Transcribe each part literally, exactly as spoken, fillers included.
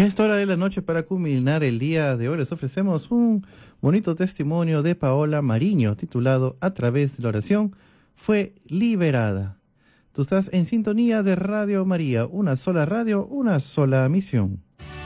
Esta hora de la noche, para culminar el día de hoy, les ofrecemos un bonito testimonio de Paola Mariño, titulado A través de la oración, fue liberada. Tú estás en sintonía de Radio María, una sola radio, una sola misión.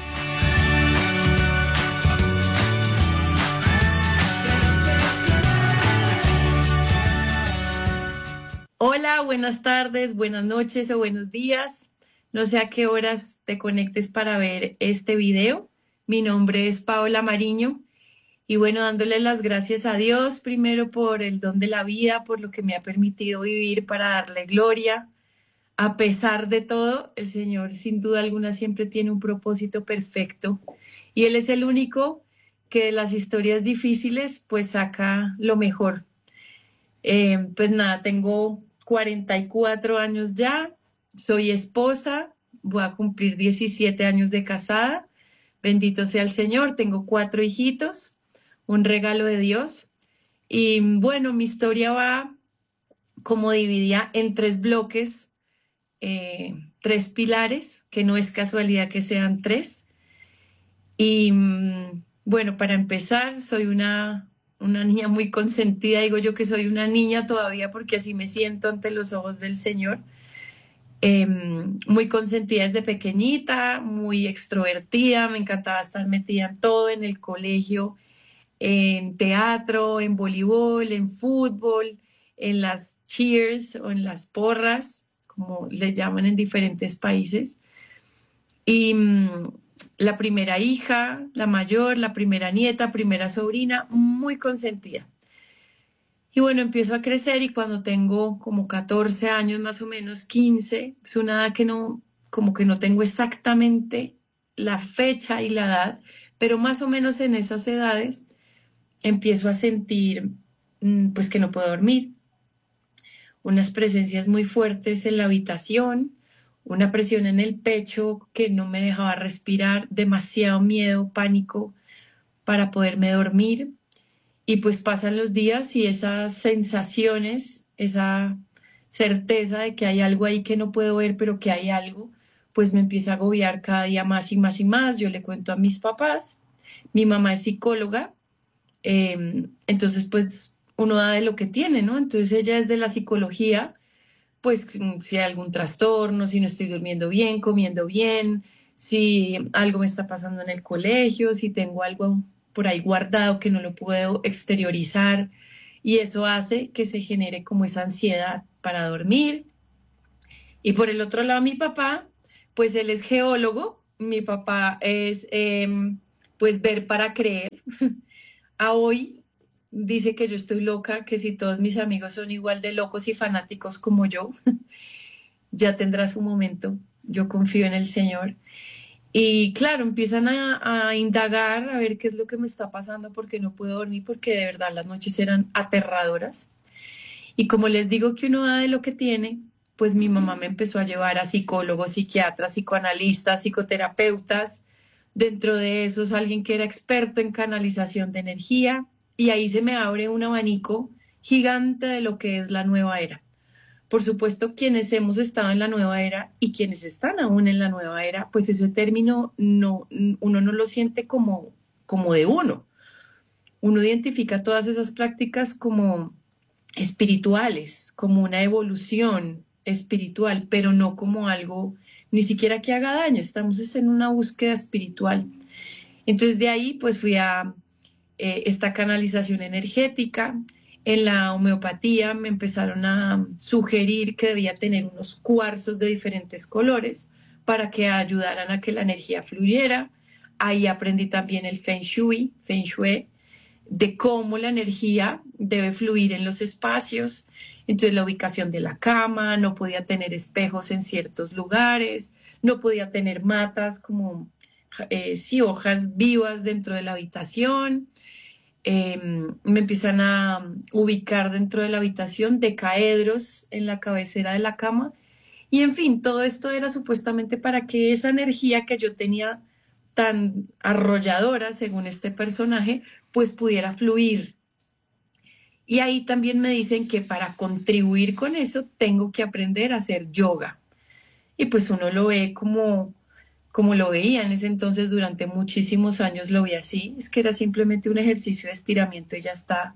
Hola, buenas tardes, buenas noches o buenos días. No sé a qué horas te conectes para ver este video. Mi nombre es Paola Mariño y bueno, dándole las gracias a Dios primero por el don de la vida, por lo que me ha permitido vivir para darle gloria. A pesar de todo, el Señor sin duda alguna siempre tiene un propósito perfecto y Él es el único que de las historias difíciles pues saca lo mejor. Eh, pues nada, tengo cuarenta y cuatro años ya, soy esposa, voy a cumplir diecisiete años de casada, bendito sea el Señor, tengo cuatro hijitos, un regalo de Dios. Y bueno, mi historia va como dividida en tres bloques, eh, tres pilares, que no es casualidad que sean tres. Y bueno, para empezar, soy una... una niña muy consentida, digo yo que soy una niña todavía porque así me siento ante los ojos del Señor, eh, muy consentida desde pequeñita, muy extrovertida, me encantaba estar metida en todo, en el colegio, en teatro, en voleibol, en fútbol, en las cheers o en las porras, como le llaman en diferentes países. Y la primera hija, la mayor, la primera nieta, primera sobrina, muy consentida. Y bueno, empiezo a crecer y cuando tengo como catorce años, más o menos quince, es una edad que no, como que no tengo exactamente la fecha y la edad, pero más o menos en esas edades empiezo a sentir pues que no puedo dormir, unas presencias muy fuertes en la habitación, una presión en el pecho que no me dejaba respirar, demasiado miedo, pánico para poderme dormir. Y pues pasan los días y esas sensaciones, esa certeza de que hay algo ahí que no puedo ver, pero que hay algo, pues me empieza a agobiar cada día más y más y más. Yo le cuento a mis papás, mi mamá es psicóloga, eh, entonces pues uno da de lo que tiene, ¿no? Entonces ella es de la psicología, pues si hay algún trastorno, si no estoy durmiendo bien, comiendo bien, si algo me está pasando en el colegio, si tengo algo por ahí guardado que no lo puedo exteriorizar, y eso hace que se genere como esa ansiedad para dormir. Y por el otro lado mi papá, pues él es geólogo, mi papá es eh, pues ver para creer. A hoy dice que yo estoy loca, que si todos mis amigos son igual de locos y fanáticos como yo, ya tendrá su momento. Yo confío en el Señor. Y claro, empiezan a, a indagar, a ver qué es lo que me está pasando, porque no puedo dormir, porque de verdad las noches eran aterradoras. Y como les digo que uno da de lo que tiene, pues mi mamá me empezó a llevar a psicólogos, psiquiatras, psicoanalistas, psicoterapeutas. Dentro de esos, alguien que era experto en canalización de energía. Y ahí se me abre un abanico gigante de lo que es la nueva era. Por supuesto, quienes hemos estado en la nueva era y quienes están aún en la nueva era, pues ese término no, uno no lo siente como, como de uno. Uno identifica todas esas prácticas como espirituales, como una evolución espiritual, pero no como algo ni siquiera que haga daño. Estamos en una búsqueda espiritual. Entonces de ahí pues fui a eh, esta canalización energética. En la homeopatía me empezaron a sugerir que debía tener unos cuarzos de diferentes colores para que ayudaran a que la energía fluyera. Ahí aprendí también el Feng Shui, Feng Shui, de cómo la energía debe fluir en los espacios. Entonces la ubicación de la cama, no podía tener espejos en ciertos lugares, no podía tener matas como eh, sí, hojas vivas dentro de la habitación. Eh, me empiezan a ubicar dentro de la habitación decaedros en la cabecera de la cama y en fin, todo esto era supuestamente para que esa energía que yo tenía tan arrolladora, según este personaje, pues pudiera fluir. Y ahí también me dicen que para contribuir con eso tengo que aprender a hacer yoga. Y pues uno lo ve como como lo veía en ese entonces, durante muchísimos años lo vi así, es que era simplemente un ejercicio de estiramiento y ya está.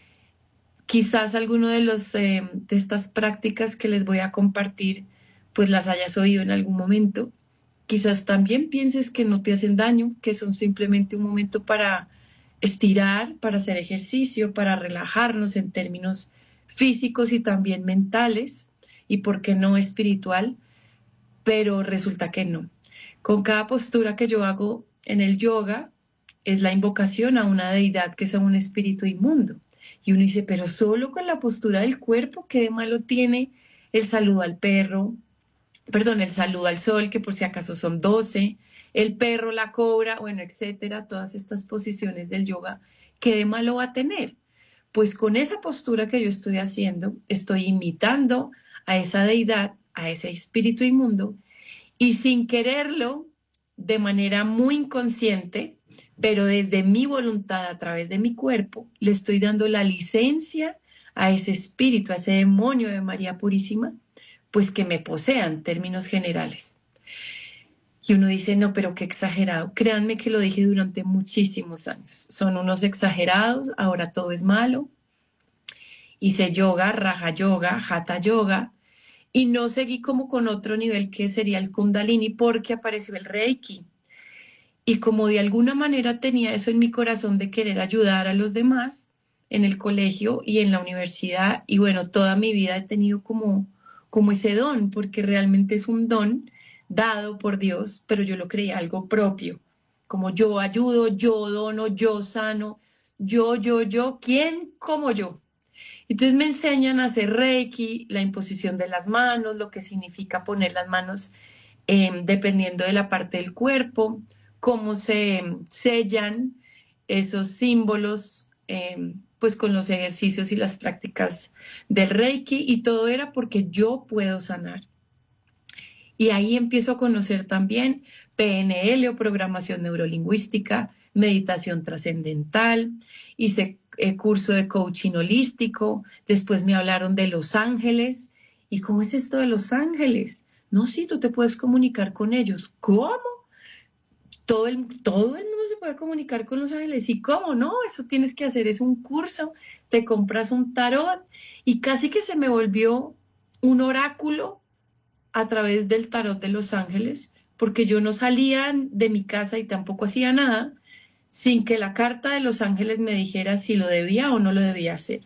Quizás alguno de los eh, de estas prácticas que les voy a compartir, pues las hayas oído en algún momento. Quizás también pienses que no te hacen daño, que son simplemente un momento para estirar, para hacer ejercicio, para relajarnos en términos físicos y también mentales, y por qué no espiritual, pero resulta que no. Con cada postura que yo hago en el yoga es la invocación a una deidad que es un espíritu inmundo. Y uno dice, pero solo con la postura del cuerpo, ¿qué de malo tiene el saludo al perro? Perdón, el saludo al sol, que por si acaso son doce, el perro, la cobra, bueno, etcétera, todas estas posiciones del yoga, ¿qué de malo va a tener? Pues con esa postura que yo estoy haciendo, estoy imitando a esa deidad, a ese espíritu inmundo, y sin quererlo, de manera muy inconsciente, pero desde mi voluntad, a través de mi cuerpo, le estoy dando la licencia a ese espíritu, a ese demonio de María Purísima, pues que me posea en términos generales. Y uno dice, no, pero qué exagerado. Créanme que lo dije durante muchísimos años. Son unos exagerados, ahora todo es malo. Hice yoga, raja yoga, hatha yoga, y no seguí como con otro nivel que sería el Kundalini porque apareció el Reiki. Y como de alguna manera tenía eso en mi corazón de querer ayudar a los demás en el colegio y en la universidad, y bueno, toda mi vida he tenido como, como ese don, porque realmente es un don dado por Dios, pero yo lo creía algo propio, como yo ayudo, yo dono, yo sano, yo, yo, yo, ¿quién como yo? Entonces me enseñan a hacer Reiki, la imposición de las manos, lo que significa poner las manos eh, dependiendo de la parte del cuerpo, cómo se sellan esos símbolos, eh, pues con los ejercicios y las prácticas del Reiki, y todo era porque yo puedo sanar. Y ahí empiezo a conocer también P N L o programación neurolingüística, meditación trascendental, hice eh, curso de coaching holístico, después me hablaron de los ángeles. ¿Y cómo es esto de los ángeles? No, sí, tú te puedes comunicar con ellos. ¿Cómo? Todo el, todo el mundo se puede comunicar con los ángeles. ¿Y cómo? No, eso tienes que hacer, es un curso, te compras un tarot, y casi que se me volvió un oráculo a través del tarot de los ángeles, porque yo no salía de mi casa y tampoco hacía nada sin que la carta de los ángeles me dijera si lo debía o no lo debía hacer.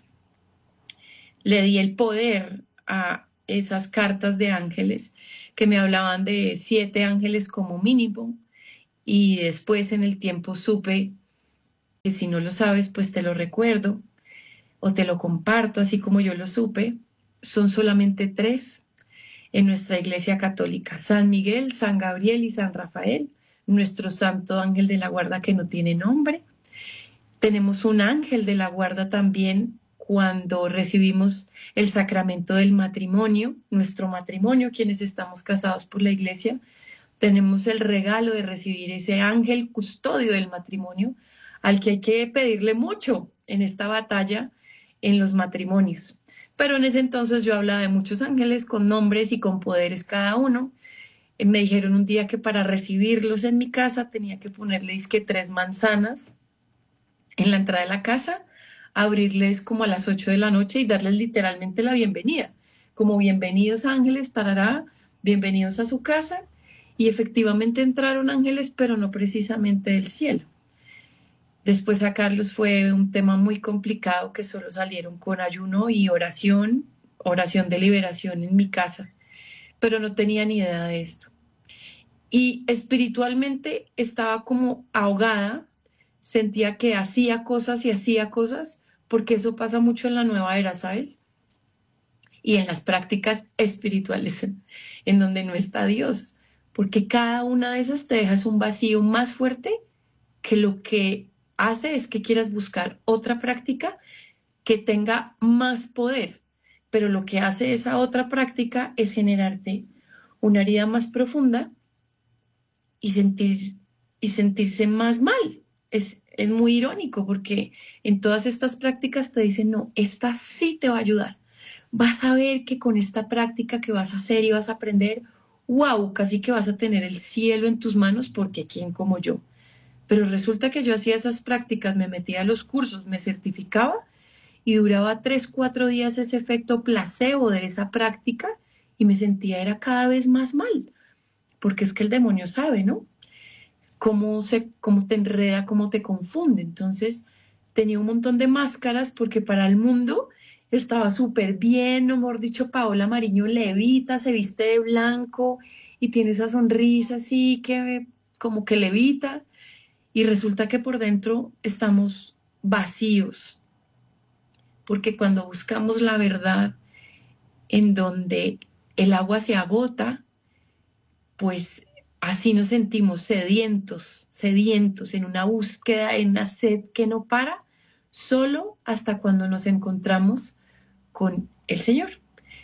Le di el poder a esas cartas de ángeles que me hablaban de siete ángeles como mínimo, y después en el tiempo supe que si no lo sabes, pues te lo recuerdo o te lo comparto así como yo lo supe. Son solamente tres en nuestra Iglesia Católica: San Miguel, San Gabriel y San Rafael, nuestro santo ángel de la guarda que no tiene nombre. Tenemos un ángel de la guarda también cuando recibimos el sacramento del matrimonio, nuestro matrimonio, quienes estamos casados por la Iglesia, tenemos el regalo de recibir ese ángel custodio del matrimonio, al que hay que pedirle mucho en esta batalla en los matrimonios. Pero en ese entonces yo hablaba de muchos ángeles con nombres y con poderes cada uno. Me dijeron un día que para recibirlos en mi casa tenía que ponerle disque tres manzanas en la entrada de la casa, abrirles como a las ocho de la noche y darles literalmente la bienvenida, como bienvenidos ángeles, tarará, bienvenidos a su casa. Y efectivamente entraron ángeles, pero no precisamente del cielo. Después sacarlos fue un tema muy complicado, que solo salieron con ayuno y oración, oración de liberación en mi casa, pero no tenía ni idea de esto. Y espiritualmente estaba como ahogada, sentía que hacía cosas y hacía cosas, porque eso pasa mucho en la nueva era, ¿sabes? Y en las prácticas espirituales, en donde no está Dios, porque cada una de esas te dejas un vacío más fuerte que lo que hace es que quieras buscar otra práctica que tenga más poder, pero lo que hace esa otra práctica es generarte una herida más profunda y, sentir, y sentirse más mal. Es, es muy irónico porque en todas estas prácticas te dicen, no, esta sí te va a ayudar. Vas a ver que con esta práctica que vas a hacer y vas a aprender, wow, casi que vas a tener el cielo en tus manos porque quién como yo. Pero resulta que yo hacía esas prácticas, me metía a los cursos, me certificaba y duraba tres, cuatro días ese efecto placebo de esa práctica y me sentía era cada vez más mal, porque es que el demonio sabe, ¿no? Cómo, se, cómo te enreda, cómo te confunde. Entonces tenía un montón de máscaras porque para el mundo estaba súper bien, no mejor dicho, Paola Mariño levita, se viste de blanco y tiene esa sonrisa así que como que levita y resulta que por dentro estamos vacíos, porque cuando buscamos la verdad en donde el agua se agota, pues así nos sentimos sedientos, sedientos, en una búsqueda, en una sed que no para, solo hasta cuando nos encontramos con el Señor,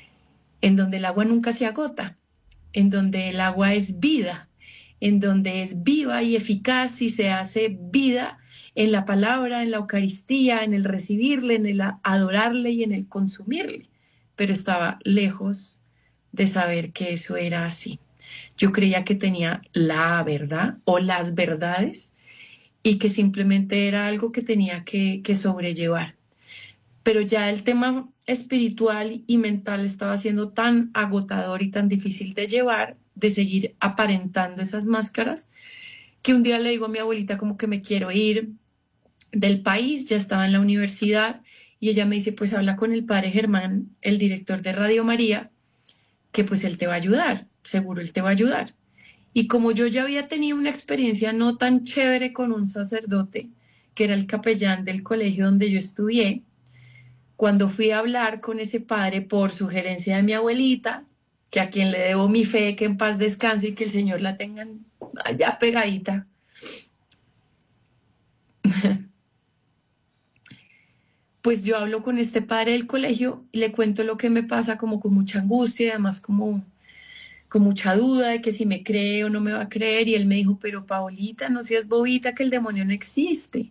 en donde el agua nunca se agota, en donde el agua es vida, en donde es viva y eficaz y se hace vida en la palabra, en la Eucaristía, en el recibirle, en el adorarle y en el consumirle. Pero estaba lejos de saber que eso era así. Yo creía que tenía la verdad o las verdades y que simplemente era algo que tenía que, que sobrellevar. Pero ya el tema espiritual y mental estaba siendo tan agotador y tan difícil de llevar, de seguir aparentando esas máscaras, que un día le digo a mi abuelita como que me quiero ir del país, ya estaba en la universidad, y ella me dice, pues habla con el padre Germán, el director de Radio María, que pues él te va a ayudar, seguro él te va a ayudar. Y como yo ya había tenido una experiencia no tan chévere con un sacerdote, que era el capellán del colegio donde yo estudié, cuando fui a hablar con ese padre por sugerencia de mi abuelita, que a quien le debo mi fe, que en paz descanse y que el Señor la tenga allá pegadita, pues yo hablo con este padre del colegio y le cuento lo que me pasa como con mucha angustia y además como con mucha duda de que si me cree o no me va a creer. Y él me dijo, pero Paolita, no seas bobita, que el demonio no existe.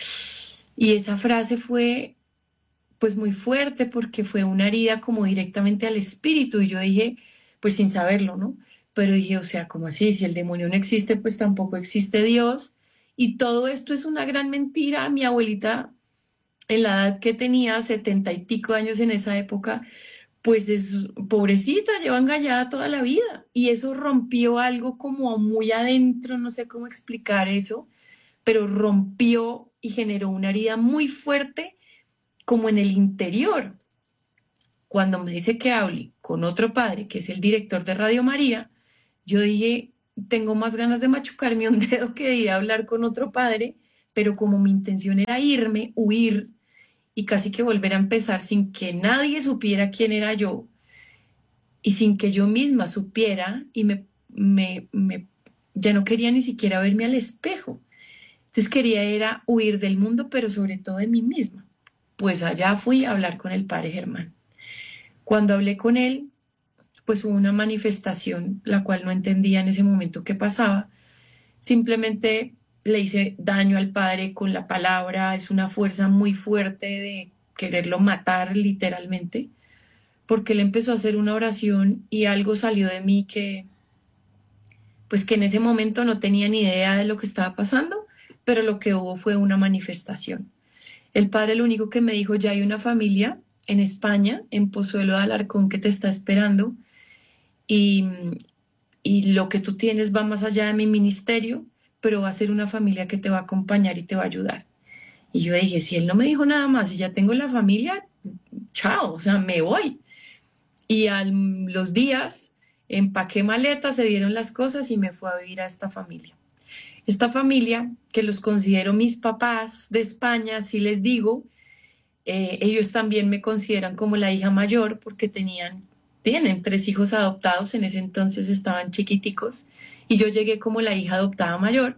Y esa frase fue pues muy fuerte porque fue una herida como directamente al espíritu. Y yo dije, pues sin saberlo, ¿no? Pero dije, o sea, ¿cómo así? Si el demonio no existe, pues tampoco existe Dios. Y todo esto es una gran mentira. Mi abuelita, en la edad que tenía, setenta y pico años en esa época, pues es pobrecita, lleva engañada toda la vida. Y eso rompió algo como muy adentro, no sé cómo explicar eso, pero rompió y generó una herida muy fuerte como en el interior. Cuando me dice que hable con otro padre, que es el director de Radio María, yo dije, tengo más ganas de machucarme un dedo que de hablar con otro padre, pero como mi intención era irme, huir y casi que volver a empezar sin que nadie supiera quién era yo y sin que yo misma supiera y me, me, me ya no quería ni siquiera verme al espejo. Entonces quería era huir del mundo, pero sobre todo de mí misma. Pues allá fui a hablar con el padre Germán. Cuando hablé con él, pues hubo una manifestación, la cual no entendía en ese momento qué pasaba. Simplemente le hice daño al padre con la palabra, es una fuerza muy fuerte de quererlo matar literalmente, porque él empezó a hacer una oración y algo salió de mí que, pues que en ese momento no tenía ni idea de lo que estaba pasando, pero lo que hubo fue una manifestación. El padre lo único que me dijo, ya hay una familia en España, en Pozuelo de Alarcón, que te está esperando y, y lo que tú tienes va más allá de mi ministerio, pero va a ser una familia que te va a acompañar y te va a ayudar. Y yo dije, si él no me dijo nada más y ya tengo la familia, chao, o sea, me voy. Y a los días empaqué maletas, se dieron las cosas y me fui a vivir a esta familia. Esta familia, que los considero mis papás de España, si les digo, eh, ellos también me consideran como la hija mayor porque tenían, tienen tres hijos adoptados, en ese entonces estaban chiquiticos, y yo llegué como la hija adoptada mayor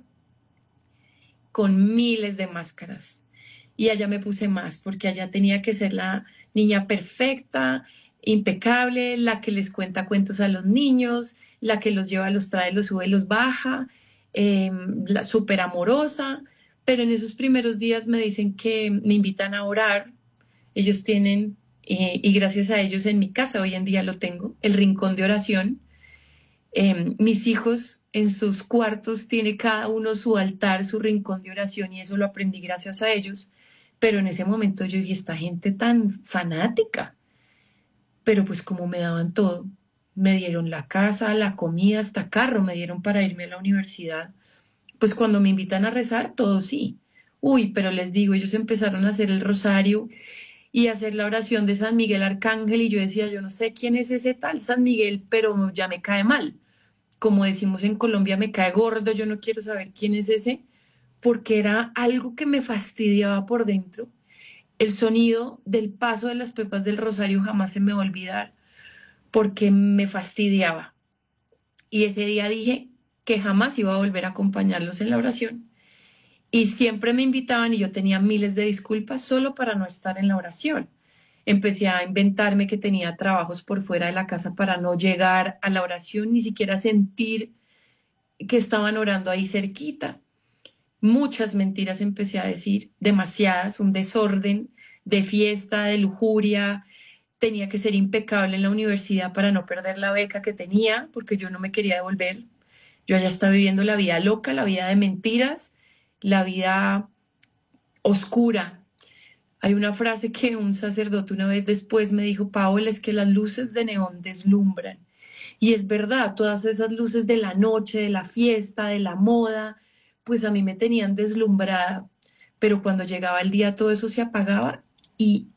con miles de máscaras. Y allá me puse más porque allá tenía que ser la niña perfecta, impecable, la que les cuenta cuentos a los niños, la que los lleva, los trae, los sube, los baja, eh, la súper amorosa. Pero en esos primeros días me dicen que me invitan a orar. Ellos tienen, eh, y gracias a ellos en mi casa hoy en día lo tengo, el rincón de oración, Eh, mis hijos en sus cuartos tiene cada uno su altar, su rincón de oración y eso lo aprendí gracias a ellos. Pero en ese momento yo dije, esta gente tan fanática, pero pues como me daban todo, me dieron la casa, la comida, hasta carro me dieron para irme a la universidad. Pues cuando me invitan a rezar, todo sí. Uy, pero les digo, ellos empezaron a hacer el rosario y a hacer la oración de San Miguel Arcángel y yo decía, yo no sé quién es ese tal San Miguel, pero ya me cae mal. Como decimos en Colombia, me cae gordo, yo no quiero saber quién es ese, porque era algo que me fastidiaba por dentro. El sonido del paso de las pepas del rosario jamás se me va a olvidar, porque me fastidiaba. Y ese día dije que jamás iba a volver a acompañarlos en la oración. Y siempre me invitaban y yo tenía miles de disculpas solo para no estar en la oración. Empecé a inventarme que tenía trabajos por fuera de la casa para no llegar a la oración, ni siquiera sentir que estaban orando ahí cerquita. Muchas mentiras empecé a decir, demasiadas, un desorden de fiesta, de lujuria. Tenía que ser impecable en la universidad para no perder la beca que tenía, porque yo no me quería devolver. Yo ya estaba viviendo la vida loca, la vida de mentiras, la vida oscura. Hay una frase que un sacerdote una vez después me dijo, Paola, es que las luces de neón deslumbran. Y es verdad, todas esas luces de la noche, de la fiesta, de la moda, pues a mí me tenían deslumbrada. Pero cuando llegaba el día todo eso se apagaba y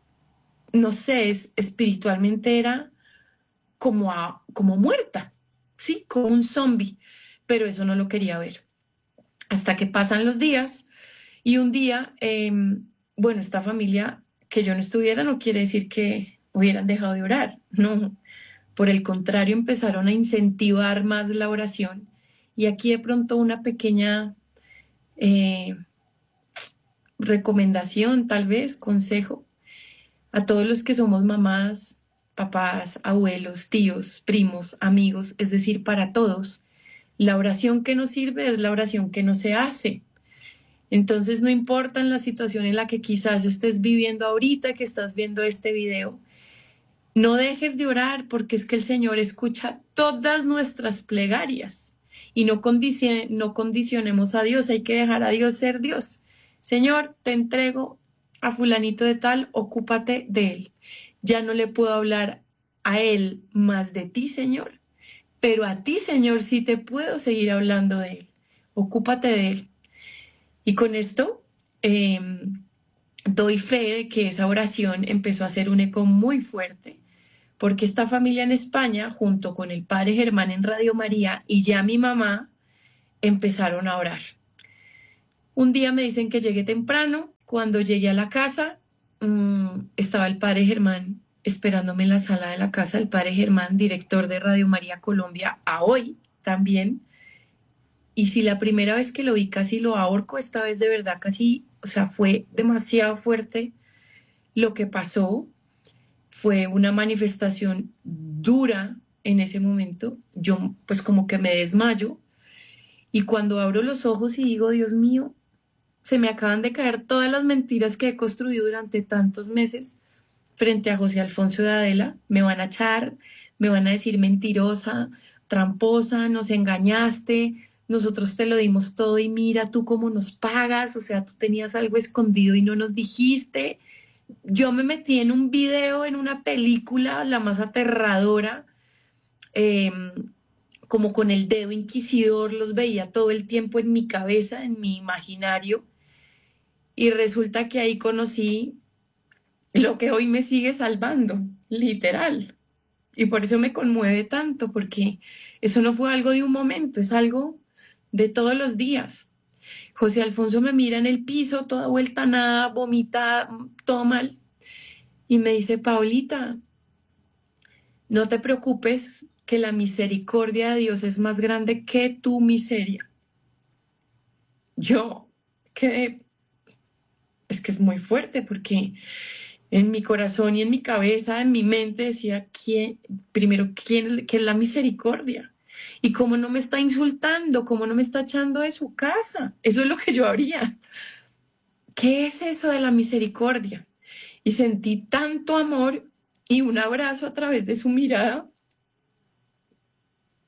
no sé, es, espiritualmente era como, a, como muerta, ¿sí? Como un zombie. Pero eso no lo quería ver. Hasta que pasan los días y un día, eh, bueno, esta familia, que yo no estuviera no quiere decir que hubieran dejado de orar, no. Por el contrario, empezaron a incentivar más la oración. Y aquí de pronto una pequeña eh, recomendación, tal vez, consejo, a todos los que somos mamás, papás, abuelos, tíos, primos, amigos, es decir, para todos. La oración que nos sirve es la oración que no se hace. Entonces, no importa en la situación en la que quizás estés viviendo ahorita, que estás viendo este video, no dejes de orar porque es que el Señor escucha todas nuestras plegarias y no, condici- no condicionemos a Dios, hay que dejar a Dios ser Dios. Señor, te entrego a fulanito de tal, ocúpate de él. Ya no le puedo hablar a él más de ti, Señor, pero a ti, Señor, sí te puedo seguir hablando de él. Ocúpate de él. Y con esto eh, doy fe de que esa oración empezó a hacer un eco muy fuerte, porque esta familia en España, junto con el padre Germán en Radio María y ya mi mamá, empezaron a orar. Un día me dicen que llegué temprano. Cuando llegué a la casa, mmm, estaba el padre Germán esperándome en la sala de la casa, el padre Germán, director de Radio María Colombia, a hoy también. Y si la primera vez que lo vi casi lo ahorco, esta vez de verdad casi, o sea, fue demasiado fuerte lo que pasó. Fue una manifestación dura en ese momento. Yo pues como que me desmayo y cuando abro los ojos y digo, Dios mío, se me acaban de caer todas las mentiras que he construido durante tantos meses frente a José Alfonso de Adela. Me van a echar, me van a decir mentirosa, tramposa, nos engañaste, nosotros te lo dimos todo y mira tú cómo nos pagas, o sea, tú tenías algo escondido y no nos dijiste. Yo me metí en un video, en una película, la más aterradora, eh, como con el dedo inquisidor, los veía todo el tiempo en mi cabeza, en mi imaginario, y resulta que ahí conocí lo que hoy me sigue salvando, literal. Y por eso me conmueve tanto, porque eso no fue algo de un momento, es algo de todos los días. José Alfonso me mira en el piso, toda vuelta a nada, vomitada, todo mal. Y me dice, Paulita, no te preocupes, que la misericordia de Dios es más grande que tu miseria. Yo quedé, es que es muy fuerte porque en mi corazón y en mi cabeza, en mi mente decía, ¿quién, primero, quién, qué es la misericordia? Y cómo no me está insultando, cómo no me está echando de su casa. Eso es lo que yo haría. ¿Qué es eso de la misericordia? Y sentí tanto amor y un abrazo a través de su mirada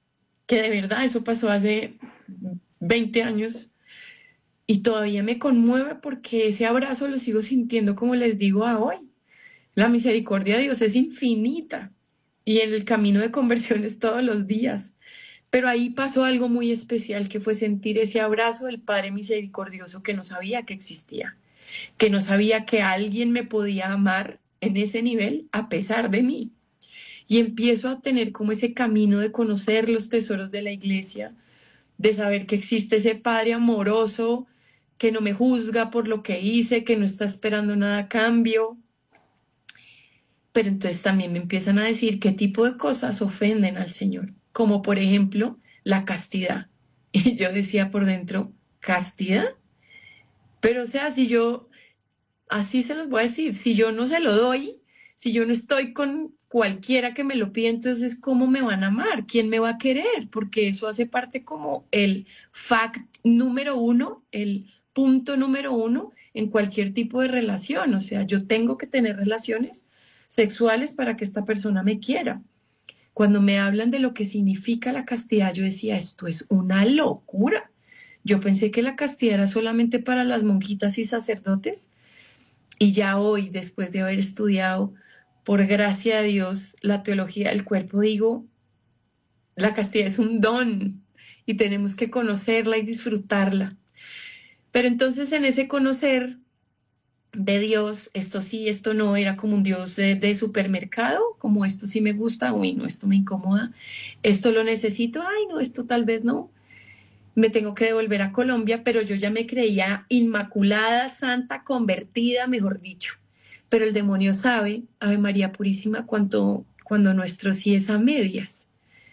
que de verdad eso pasó hace veinte años y todavía me conmueve porque ese abrazo lo sigo sintiendo como les digo a hoy. La misericordia de Dios es infinita y el camino de conversión es todos los días. Pero ahí pasó algo muy especial que fue sentir ese abrazo del Padre misericordioso que no sabía que existía, que no sabía que alguien me podía amar en ese nivel a pesar de mí. Y empiezo a tener como ese camino de conocer los tesoros de la iglesia, de saber que existe ese Padre amoroso que no me juzga por lo que hice, que no está esperando nada a cambio. Pero entonces también me empiezan a decir qué tipo de cosas ofenden al Señor, como por ejemplo la castidad. Y yo decía por dentro, ¿castidad? Pero o sea, si yo, así se los voy a decir, si yo no se lo doy, si yo no estoy con cualquiera que me lo pida, entonces ¿cómo me van a amar? ¿Quién me va a querer? Porque eso hace parte como el fact número uno, el punto número uno en cualquier tipo de relación. O sea, yo tengo que tener relaciones sexuales para que esta persona me quiera. Cuando me hablan de lo que significa la castidad, yo decía, esto es una locura. Yo pensé que la castidad era solamente para las monjitas y sacerdotes, y ya hoy, después de haber estudiado, por gracia de Dios, la teología del cuerpo, digo, la castidad es un don y tenemos que conocerla y disfrutarla. Pero entonces en ese conocer de Dios, esto sí, esto no, era como un Dios de, de supermercado, como esto sí me gusta, uy, no, esto me incomoda, esto lo necesito, ay, no, esto tal vez no, me tengo que devolver a Colombia, pero yo ya me creía inmaculada, santa, convertida, mejor dicho. Pero el demonio sabe, Ave María Purísima, cuánto, cuando nuestro sí es a medias.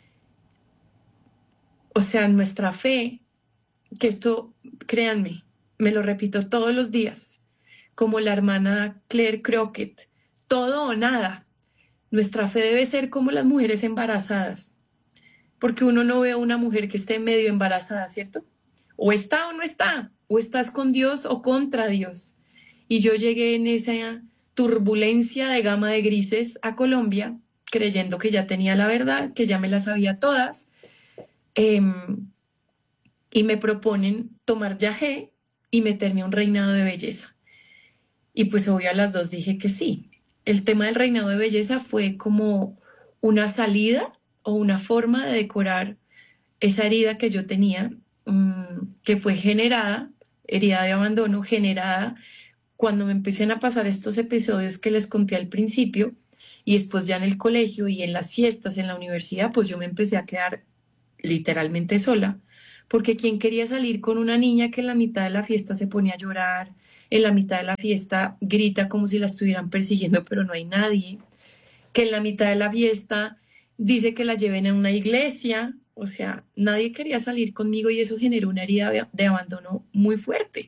O sea, nuestra fe, que esto, créanme, me lo repito todos los días, como la hermana Claire Crockett, todo o nada. Nuestra fe debe ser como las mujeres embarazadas, porque uno no ve a una mujer que esté medio embarazada, ¿cierto? O está o no está, o estás con Dios o contra Dios. Y yo llegué en esa turbulencia de gama de grises a Colombia, creyendo que ya tenía la verdad, que ya me las sabía todas, eh, y me proponen tomar yagé y meterme a un reinado de belleza. Y pues obvio a las dos dije que sí. El tema del reinado de belleza fue como una salida o una forma de decorar esa herida que yo tenía, mmm, que fue generada, herida de abandono, generada cuando me empiecen a pasar estos episodios que les conté al principio, y después ya en el colegio y en las fiestas, en la universidad, pues yo me empecé a quedar literalmente sola, porque ¿quién quería salir con una niña que en la mitad de la fiesta se pone a llorar, en la mitad de la fiesta grita como si la estuvieran persiguiendo, pero no hay nadie, que en la mitad de la fiesta dice que la lleven a una iglesia? O sea, nadie quería salir conmigo y eso generó una herida de, de abandono muy fuerte,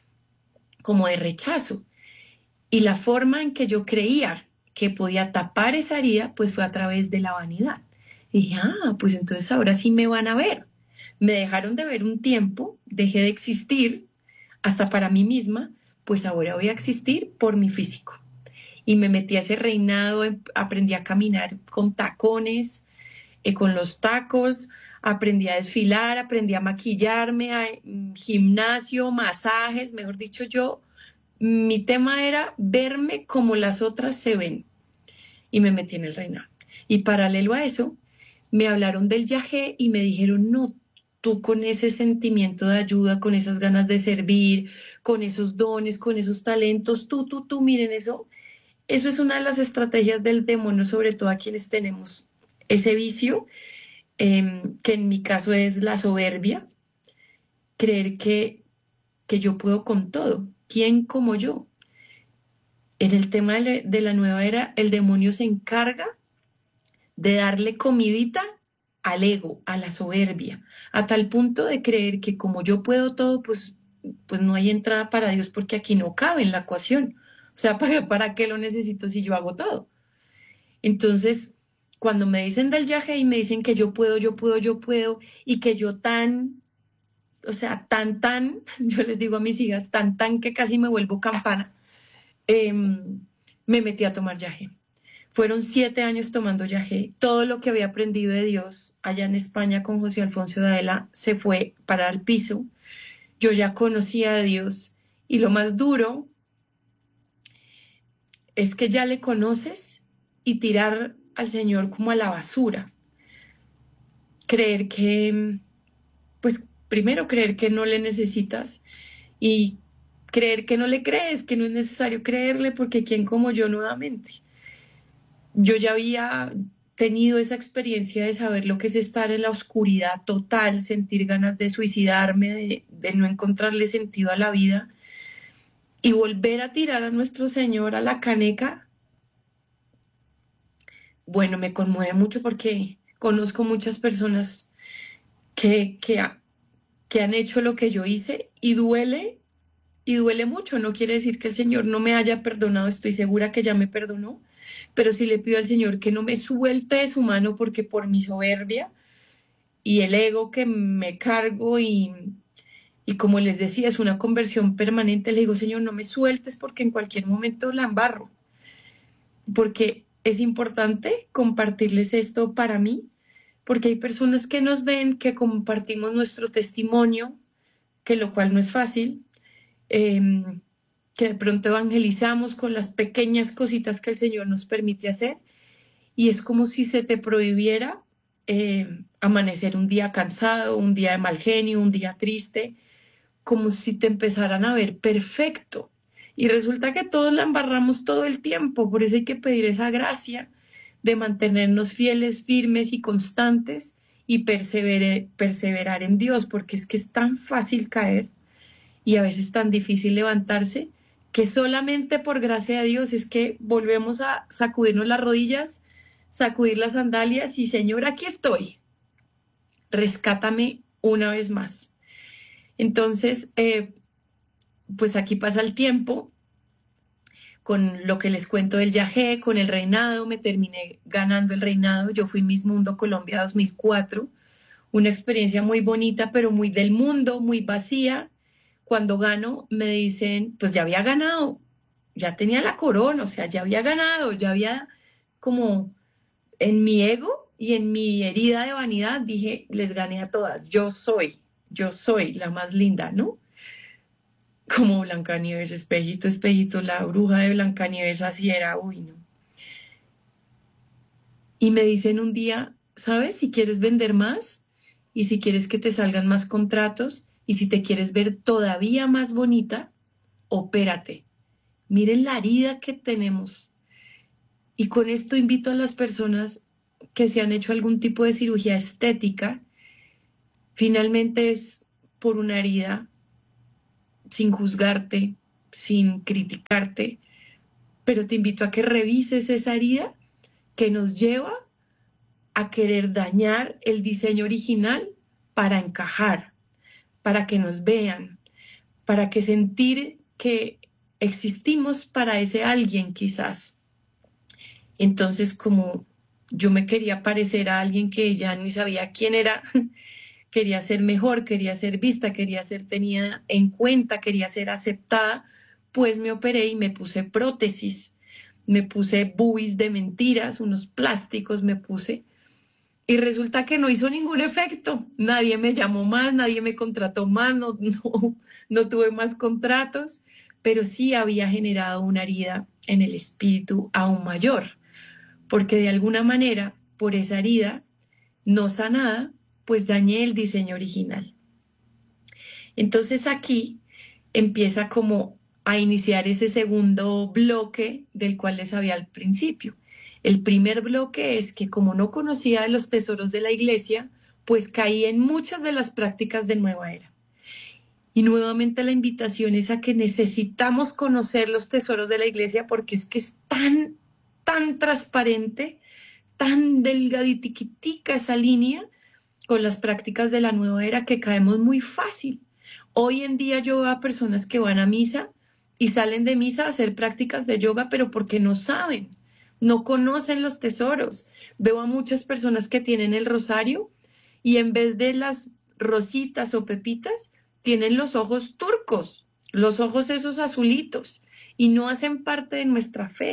como de rechazo. Y la forma en que yo creía que podía tapar esa herida, pues fue a través de la vanidad. Y dije, ah, pues entonces ahora sí me van a ver. Me dejaron de ver un tiempo, dejé de existir hasta para mí misma, pues ahora voy a existir por mi físico. Y me metí a ese reinado, aprendí a caminar con tacones, eh, con los tacos, aprendí a desfilar, aprendí a maquillarme, a mm, gimnasio, masajes, mejor dicho, yo, mi tema era verme como las otras se ven y me metí en el reinado. Y paralelo a eso, me hablaron del yagé y me dijeron, no, tú con ese sentimiento de ayuda, con esas ganas de servir, con esos dones, con esos talentos, tú, tú, tú, miren eso. Eso es una de las estrategias del demonio, sobre todo a quienes tenemos ese vicio, eh, que en mi caso es la soberbia, creer que, que yo puedo con todo. ¿Quién como yo? En el tema de, la- de la nueva era, el demonio se encarga de darle comidita al ego, a la soberbia, a tal punto de creer que como yo puedo todo, pues, pues no hay entrada para Dios porque aquí no cabe en la ecuación. O sea, ¿para, para qué lo necesito si yo hago todo? Entonces, cuando me dicen del viaje y me dicen que yo puedo, yo puedo, yo puedo, y que yo tan, o sea, tan, tan, yo les digo a mis hijas, tan, tan que casi me vuelvo campana, eh, me metí a tomar viaje. Fueron siete años tomando yagé. Todo lo que había aprendido de Dios allá en España con José Alfonso de Adela se fue para el piso. Yo ya conocía a Dios y lo más duro es que ya le conoces y tirar al Señor como a la basura. Creer que, pues primero creer que no le necesitas y creer que no le crees, que no es necesario creerle porque quién como yo nuevamente. Yo ya había tenido esa experiencia de saber lo que es estar en la oscuridad total, sentir ganas de suicidarme, de, de no encontrarle sentido a la vida y volver a tirar a nuestro Señor a la caneca. Bueno, me conmueve mucho porque conozco muchas personas que, que, que han hecho lo que yo hice y duele, y duele mucho. No quiere decir que el Señor no me haya perdonado, estoy segura que ya me perdonó, pero sí le pido al Señor que no me suelte de su mano porque por mi soberbia y el ego que me cargo y, y como les decía, es una conversión permanente, le digo, Señor, no me sueltes porque en cualquier momento la embarro, porque es importante compartirles esto para mí, porque hay personas que nos ven, que compartimos nuestro testimonio, que lo cual no es fácil, eh, que de pronto evangelizamos con las pequeñas cositas que el Señor nos permite hacer, y es como si se te prohibiera eh, amanecer un día cansado, un día de mal genio, un día triste, como si te empezaran a ver perfecto. Y resulta que todos la embarramos todo el tiempo, por eso hay que pedir esa gracia de mantenernos fieles, firmes y constantes y persevere, perseverar en Dios, porque es que es tan fácil caer y a veces tan difícil levantarse, que solamente por gracia de Dios es que volvemos a sacudirnos las rodillas, sacudir las sandalias y Señor, aquí estoy, rescátame una vez más. Entonces, eh, pues aquí pasa el tiempo, con lo que les cuento del yagé, con el reinado, me terminé ganando el reinado, yo fui Miss Mundo Colombia dos mil cuatro, una experiencia muy bonita, pero muy del mundo, muy vacía. Cuando gano, me dicen, pues ya había ganado, ya tenía la corona, o sea, ya había ganado, ya había como en mi ego y en mi herida de vanidad, dije, les gané a todas, yo soy, yo soy la más linda, ¿no? Como Blancanieves, espejito, espejito, la bruja de Blancanieves así era, uy, no. Y me dicen un día, ¿sabes? Si quieres vender más y si quieres que te salgan más contratos y si te quieres ver todavía más bonita, opérate. Miren la herida que tenemos. Y con esto invito a las personas que se han hecho algún tipo de cirugía estética, finalmente es por una herida, sin juzgarte, sin criticarte, pero te invito a que revises esa herida que nos lleva a querer dañar el diseño original para encajar, para que nos vean, para que sentir que existimos para ese alguien quizás. Entonces, como yo me quería parecer a alguien que ya ni sabía quién era, quería ser mejor, quería ser vista, quería ser tenida en cuenta, quería ser aceptada, pues me operé y me puse prótesis, me puse boobies de mentiras, unos plásticos me puse, y resulta que no hizo ningún efecto, nadie me llamó más, nadie me contrató más, no, no, no tuve más contratos, pero sí había generado una herida en el espíritu aún mayor, porque de alguna manera, por esa herida no sanada, pues dañé el diseño original. Entonces aquí empieza como a iniciar ese segundo bloque del cual les había al principio. El primer bloque es que como no conocía de los tesoros de la iglesia, pues caí en muchas de las prácticas de Nueva Era. Y nuevamente la invitación es a que necesitamos conocer los tesoros de la iglesia porque es que es tan, tan transparente, tan delgaditiquitica esa línea con las prácticas de la nueva era que caemos muy fácil. Hoy en día yo veo a personas que van a misa y salen de misa a hacer prácticas de yoga, pero porque no saben, no conocen los tesoros. Veo a muchas personas que tienen el rosario y en vez de las rositas o pepitas, tienen los ojos turcos, los ojos esos azulitos, y no hacen parte de nuestra fe.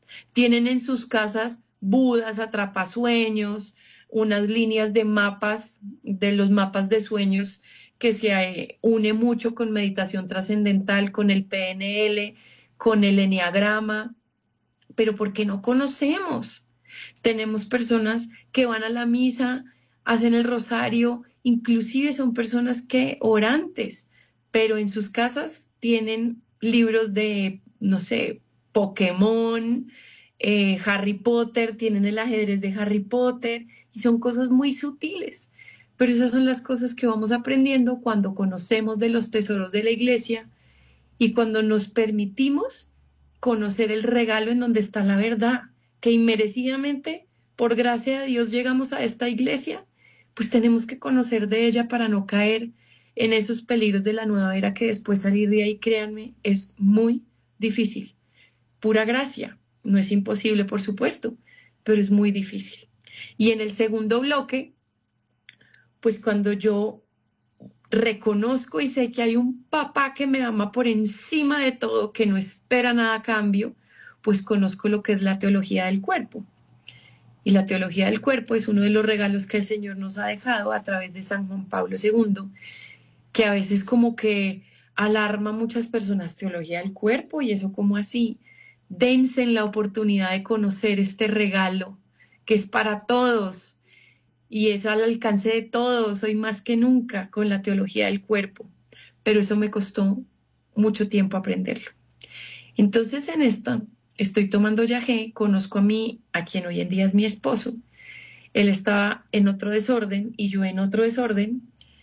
Tienen en sus casas budas, atrapasueños, unas líneas de mapas, de los mapas de sueños que se eh, une mucho con meditación trascendental, con el P N L, con el eneagrama, pero ¿por qué no conocemos? Tenemos personas que van a la misa, hacen el rosario, inclusive son personas que orantes, pero en sus casas tienen libros de, no sé, Pokémon, eh, Harry Potter, tienen el ajedrez de Harry Potter, y son cosas muy sutiles. Pero esas son las cosas que vamos aprendiendo cuando conocemos de los tesoros de la iglesia y cuando nos permitimos conocer el regalo en donde está la verdad, que inmerecidamente, por gracia de Dios, llegamos a esta iglesia, pues tenemos que conocer de ella para no caer en esos peligros de la nueva era, que después salir de ahí, créanme, es muy difícil. Pura gracia, no es imposible, por supuesto, pero es muy difícil. Y en el segundo bloque, pues cuando yo reconozco y sé que hay un papá que me ama por encima de todo, que no espera nada a cambio, pues conozco lo que es la teología del cuerpo. Y la teología del cuerpo es uno de los regalos que el Señor nos ha dejado a través de San Juan Pablo segundo, que a veces como que alarma a muchas personas, teología del cuerpo, y eso como así. Dense en la oportunidad de conocer este regalo que es para todos y es al alcance de todos, hoy más que nunca, con la teología del cuerpo. Pero eso me costó mucho tiempo aprenderlo. Entonces en esta estoy tomando yagé, conozco a mí, a quien hoy en día es mi esposo. Él estaba en otro desorden y yo en otro desorden,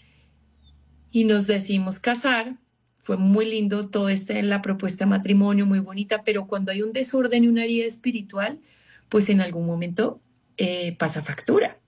y nos decidimos casar. Fue muy lindo todo este, la propuesta de matrimonio, muy bonita, pero cuando hay un desorden y una herida espiritual, pues en algún momento eh, pasa factura.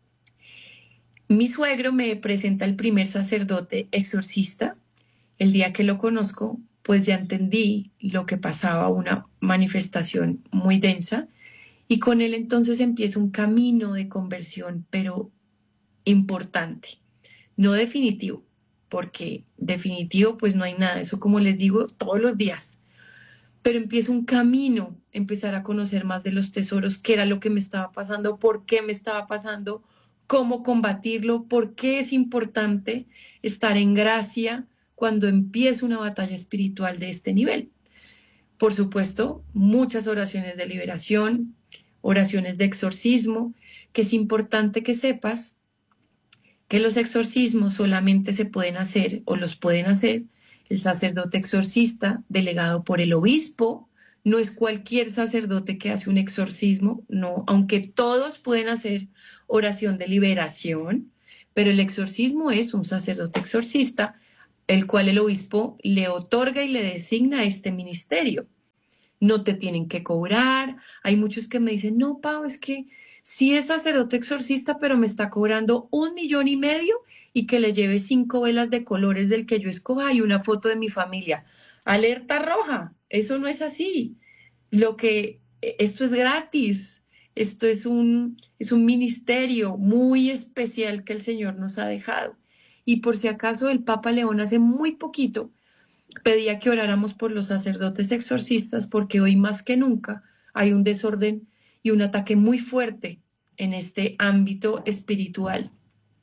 Mi suegro me presenta el primer sacerdote exorcista. El día que lo conozco, pues ya entendí lo que pasaba, una manifestación muy densa, y con él entonces empieza un camino de conversión, pero importante, no definitivo, porque definitivo pues no hay nada, eso como les digo todos los días, pero empieza un camino, empezar a conocer más de los tesoros, qué era lo que me estaba pasando, por qué me estaba pasando, cómo combatirlo, por qué es importante estar en gracia cuando empieza una batalla espiritual de este nivel. Por supuesto, muchas oraciones de liberación, oraciones de exorcismo, que es importante que sepas que los exorcismos solamente se pueden hacer o los pueden hacer el sacerdote exorcista delegado por el obispo. No es cualquier sacerdote que hace un exorcismo, no, aunque todos pueden hacer oración de liberación, pero el exorcismo es un sacerdote exorcista, el cual el obispo le otorga y le designa este ministerio. No te tienen que cobrar. Hay muchos que me dicen, no, Pau, es que sí es sacerdote exorcista, pero me está cobrando un millón y medio y que le lleve cinco velas de colores del que yo escoja y una foto de mi familia. Alerta roja, eso no es así. Lo que, esto es gratis, esto es un, es un ministerio muy especial que el Señor nos ha dejado. Y por si acaso el Papa León hace muy poquito pedía que oráramos por los sacerdotes exorcistas, porque hoy más que nunca hay un desorden y un ataque muy fuerte en este ámbito espiritual.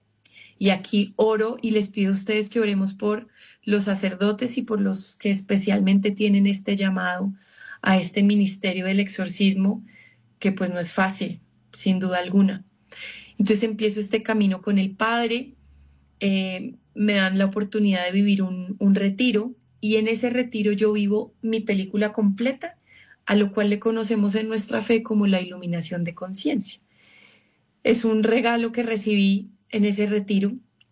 Y aquí oro y les pido a ustedes que oremos por los sacerdotes y por los que especialmente tienen este llamado a este ministerio del exorcismo, que pues no es fácil, sin duda alguna. Entonces empiezo este camino con el Padre, eh, me dan la oportunidad de vivir un, un retiro, y en ese retiro yo vivo mi película completa, a lo cual le conocemos en nuestra fe como la iluminación de conciencia. Es un regalo que recibí en ese retiro,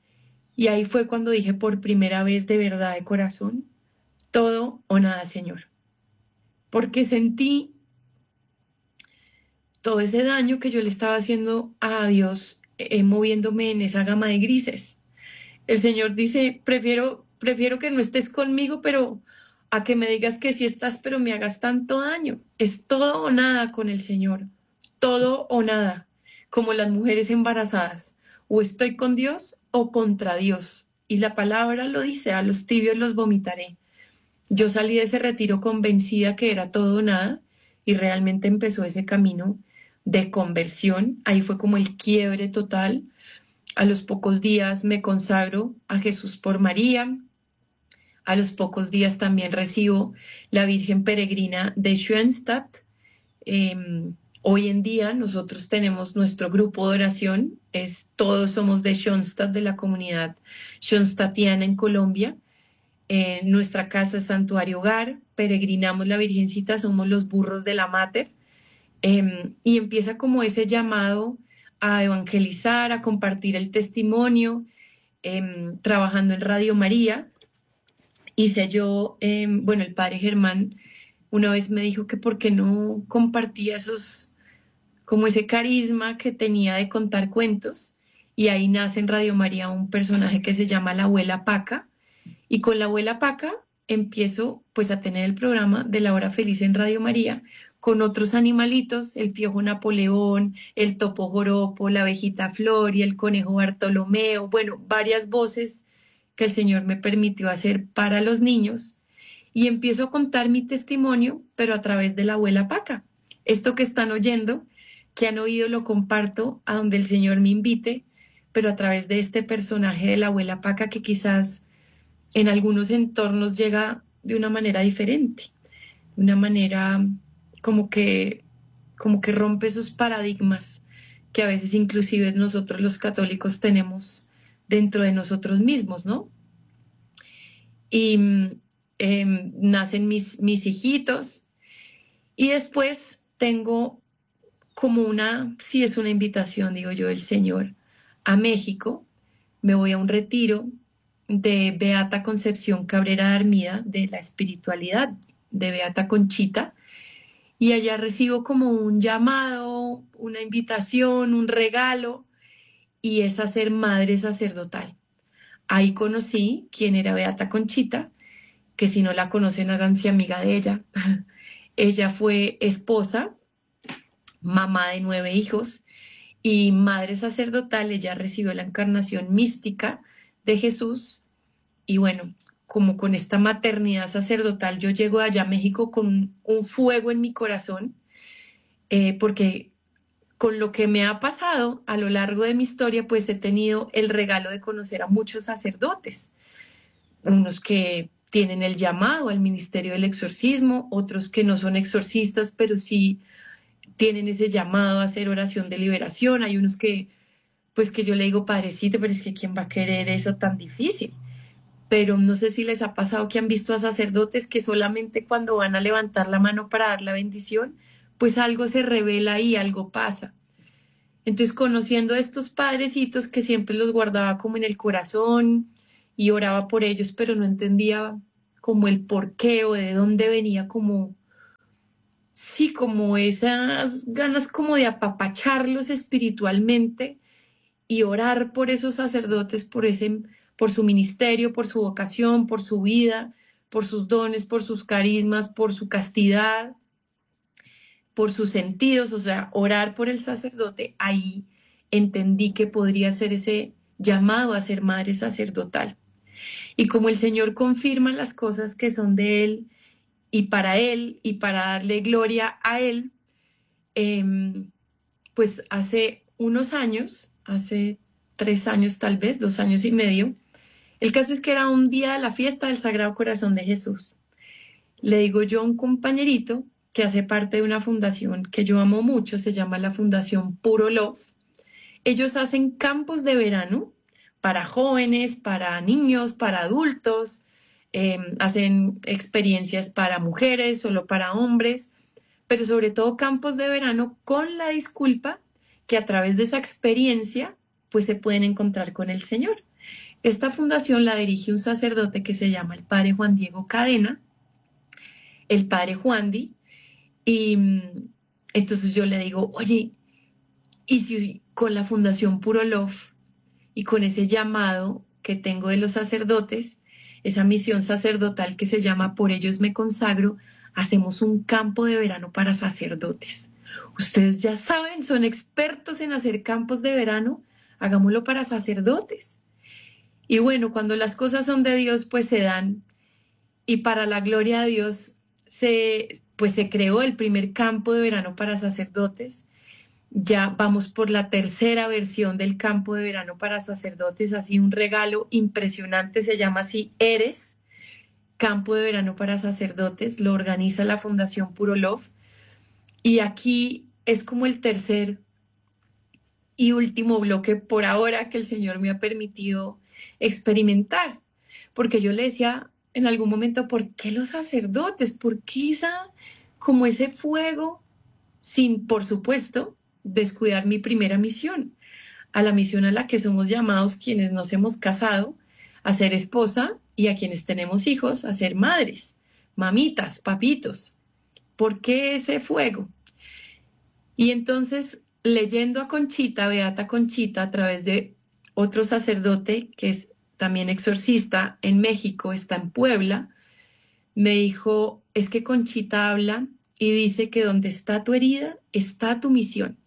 y ahí fue cuando dije por primera vez de verdad, de corazón, todo o nada, Señor. Porque sentí todo ese daño que yo le estaba haciendo a Dios, eh, moviéndome en esa gama de grises. El Señor dice, prefiero, prefiero que no estés conmigo, pero a que me digas que sí estás, pero me hagas tanto daño. Es todo o nada con el Señor, todo o nada, como las mujeres embarazadas. O estoy con Dios o contra Dios. Y la palabra lo dice, a los tibios los vomitaré. Yo salí de ese retiro convencida que era todo o nada, y realmente empezó ese camino de conversión. Ahí fue como el quiebre total. A los pocos días me consagro a Jesús por María. A los pocos días también recibo la Virgen Peregrina de Schoenstatt. Eh, hoy en día nosotros tenemos nuestro grupo de oración, es, todos somos de Schoenstatt, de la comunidad schoenstattiana en Colombia. Eh, nuestra casa es Santuario Hogar, peregrinamos la Virgencita, somos los burros de la Mater. Eh, y empieza como ese llamado a evangelizar, a compartir el testimonio, eh, trabajando en Radio María. Hice yo, eh, bueno, el padre Germán una vez me dijo que por qué no compartía esos, como ese carisma que tenía de contar cuentos, y ahí nace en Radio María un personaje que se llama la Abuela Paca, y con la Abuela Paca empiezo pues a tener el programa de La Hora Feliz en Radio María, con otros animalitos, el piojo Napoleón, el topo joropo, la abejita Flor y el conejo Bartolomeo, bueno, varias voces que el Señor me permitió hacer para los niños, y empiezo a contar mi testimonio, pero a través de la Abuela Paca. Esto que están oyendo, que han oído, lo comparto a donde el Señor me invite, pero a través de este personaje de la Abuela Paca que quizás en algunos entornos llega de una manera diferente, de una manera como que, como que rompe esos paradigmas que a veces inclusive nosotros los católicos tenemos dentro de nosotros mismos, ¿no? Y eh, nacen mis, mis hijitos, y después tengo como una, sí es una invitación, digo yo, del Señor, a México. Me voy a un retiro de Beata Concepción Cabrera de Armida, de la espiritualidad de Beata Conchita, y allá recibo como un llamado, una invitación, un regalo, y es a ser madre sacerdotal. Ahí conocí quién era Beata Conchita, que si no la conocen, háganse amiga de ella. Ella fue esposa, mamá de nueve hijos y madre sacerdotal. Ella recibió la encarnación mística de Jesús, y bueno, como con esta maternidad sacerdotal, yo llego de allá a México con un fuego en mi corazón, eh, porque con lo que me ha pasado a lo largo de mi historia, pues he tenido el regalo de conocer a muchos sacerdotes, unos que tienen el llamado al ministerio del exorcismo, otros que no son exorcistas, pero sí tienen ese llamado a hacer oración de liberación. Hay unos que, pues que yo le digo, padrecito, pero es que ¿quién va a querer eso tan difícil? Pero no sé si les ha pasado que han visto a sacerdotes que solamente cuando van a levantar la mano para dar la bendición, pues algo se revela y algo pasa. Entonces, conociendo a estos padrecitos que siempre los guardaba como en el corazón y oraba por ellos, pero no entendía como el por qué o de dónde venía como, sí, como esas ganas como de apapacharlos espiritualmente y orar por esos sacerdotes, por ese, por su ministerio, por su vocación, por su vida, por sus dones, por sus carismas, por su castidad, por sus sentidos, o sea, orar por el sacerdote. Ahí entendí que podría ser ese llamado a ser madre sacerdotal. Y como el Señor confirma las cosas que son de Él y para Él y para darle gloria a Él, eh, pues hace unos años, hace tres años tal vez, dos años y medio, el caso es que era un día de la fiesta del Sagrado Corazón de Jesús. Le digo yo a un compañerito que hace parte de una fundación que yo amo mucho, se llama la Fundación Puro Love. Ellos hacen campos de verano para jóvenes, para niños, para adultos, eh, hacen experiencias para mujeres, solo para hombres, pero sobre todo campos de verano con la disculpa que a través de esa experiencia pues se pueden encontrar con el Señor. Esta fundación la dirige un sacerdote que se llama el padre Juan Diego Cadena, el padre Juandi, y entonces yo le digo, oye, ¿y si con la Fundación Puro Love y con ese llamado que tengo de los sacerdotes, esa misión sacerdotal que se llama Por ellos me consagro, hacemos un campo de verano para sacerdotes? Ustedes ya saben, son expertos en hacer campos de verano, hagámoslo para sacerdotes. Y bueno, cuando las cosas son de Dios, pues se dan, y para la gloria de Dios se pues se creó el primer campo de verano para sacerdotes. Ya vamos por la tercera versión del campo de verano para sacerdotes, así un regalo impresionante, se llama así Eres, campo de verano para sacerdotes, lo organiza la Fundación Puro Love. Y aquí es como el tercer y último bloque por ahora que el Señor me ha permitido experimentar, porque yo le decía en algún momento, ¿por qué los sacerdotes? ¿Por qué esa, como ese fuego, sin, por supuesto, descuidar mi primera misión, a la misión a la que somos llamados quienes nos hemos casado, a ser esposa, y a quienes tenemos hijos, a ser madres, mamitas, papitos? ¿Por qué ese fuego? Y entonces, leyendo a Conchita, Beata Conchita, a través de otro sacerdote que es también exorcista en México, está en Puebla, me dijo, es que Conchita habla y dice que donde está tu herida, está tu misión.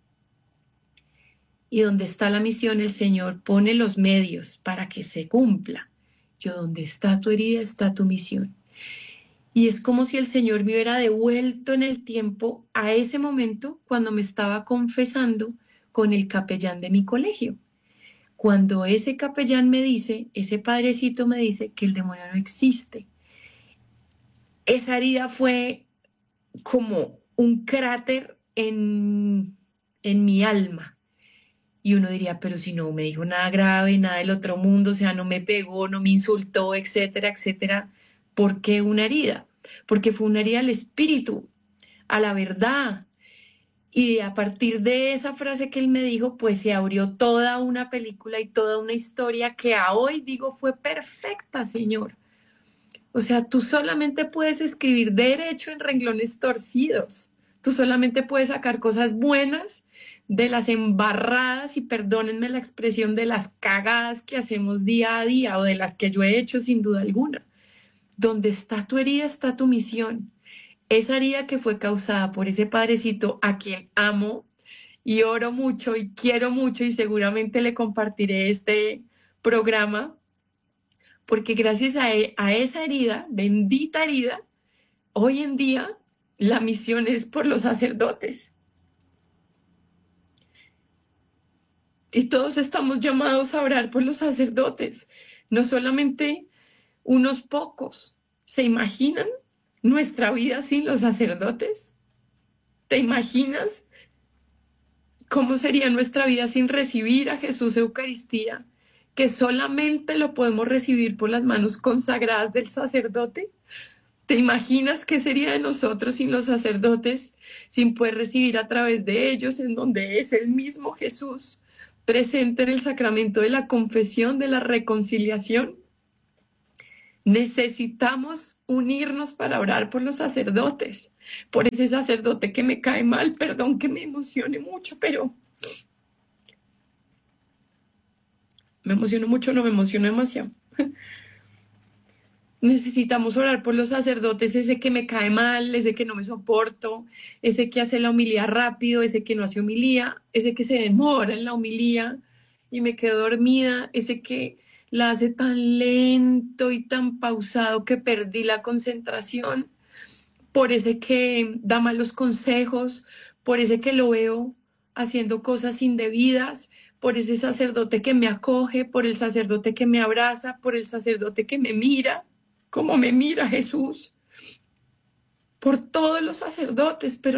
Y donde está la misión, el Señor pone los medios para que se cumpla. Yo, donde está tu herida, está tu misión. Y es como si el Señor me hubiera devuelto en el tiempo a ese momento cuando me estaba confesando con el capellán de mi colegio. Cuando ese capellán me dice, ese padrecito me dice que el demonio no existe. Esa herida fue como un cráter en, en mi alma. Y uno diría, pero si no me dijo nada grave, nada del otro mundo, o sea, no me pegó, no me insultó, etcétera, etcétera. ¿Por qué una herida? Porque fue una herida al espíritu, a la verdad. Y a partir de esa frase que él me dijo, pues se abrió toda una película y toda una historia que a hoy digo fue perfecta, Señor. O sea, tú solamente puedes escribir derecho en renglones torcidos. Tú solamente puedes sacar cosas buenas de las embarradas, y perdónenme la expresión, de las cagadas que hacemos día a día, o de las que yo he hecho sin duda alguna. Donde está tu herida, está tu misión. Esa herida que fue causada por ese padrecito a quien amo y oro mucho y quiero mucho, y seguramente le compartiré este programa, porque gracias a, e- a esa herida, bendita herida, hoy en día la misión es por los sacerdotes. Y todos estamos llamados a orar por los sacerdotes, no solamente unos pocos. ¿Se imaginan nuestra vida sin los sacerdotes? ¿Te imaginas cómo sería nuestra vida sin recibir a Jesús Eucaristía, que solamente lo podemos recibir por las manos consagradas del sacerdote? ¿Te imaginas qué sería de nosotros sin los sacerdotes, sin poder recibir a través de ellos, en donde es el mismo Jesús presente en el sacramento de la confesión, de la reconciliación? Necesitamos unirnos para orar por los sacerdotes, por ese sacerdote que me cae mal, perdón que me emocione mucho, pero me emociono mucho, no me emociono demasiado. Necesitamos orar por los sacerdotes, ese que me cae mal, ese que no me soporto, ese que hace la homilía rápido, ese que no hace homilía, ese que se demora en la homilía y me quedo dormida, ese que la hace tan lento y tan pausado que perdí la concentración, por ese que da malos consejos, por ese que lo veo haciendo cosas indebidas, por ese sacerdote que me acoge, por el sacerdote que me abraza, por el sacerdote que me mira como me mira Jesús, por todos los sacerdotes, pero